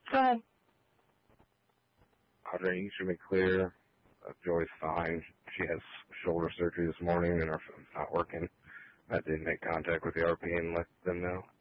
Go ahead. Audrey, you should be clear. Joy's fine. She has shoulder surgery this morning and her phone's not working. I did make contact with the RP and let them know.